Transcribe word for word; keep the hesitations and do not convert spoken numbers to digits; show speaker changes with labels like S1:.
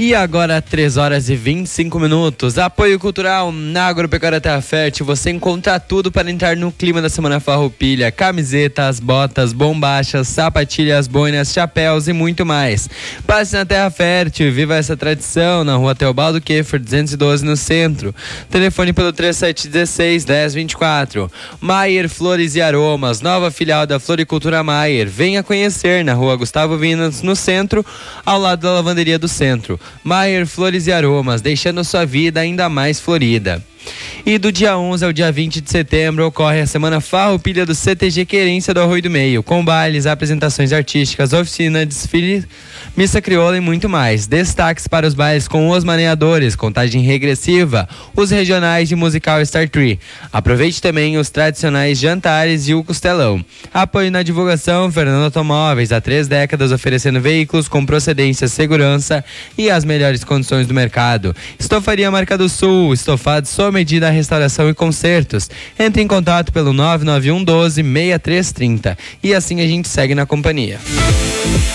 S1: E agora, três horas e vinte e cinco minutos. Apoio cultural na Agropecuária Terra Fértil. Você encontra tudo para entrar no clima da Semana Farroupilha: camisetas, botas, bombachas, sapatilhas, boinas, chapéus e muito mais. Passe na Terra Fértil e viva essa tradição na Rua Teobaldo Keffer, duzentos e doze, no centro. Telefone pelo trinta e sete dezesseis, dez vinte e quatro. Maier Flores e Aromas, nova filial da Floricultura Maier. Venha conhecer na Rua Gustavo Vinas, no centro, ao lado da lavanderia do centro. Maier Flores e Aromas, deixando sua vida ainda mais florida. E do dia onze ao dia vinte de setembro ocorre a Semana Farroupilha do C T G Querência do Arroio do Meio, com bailes, apresentações artísticas, oficina, desfile, missa crioula e muito mais. Destaques para os bailes com os maneadores, contagem regressiva, os regionais de musical Star Tree. Aproveite também os tradicionais jantares e o costelão. Apoio na divulgação: Fernando Automóveis, há três décadas oferecendo veículos com procedência, segurança e as melhores condições do mercado. Estofaria Marca do Sul, estofados sob medida, restauração e consertos. Entre em contato pelo nove nove um doze, sessenta e três trinta. E assim a gente segue na companhia.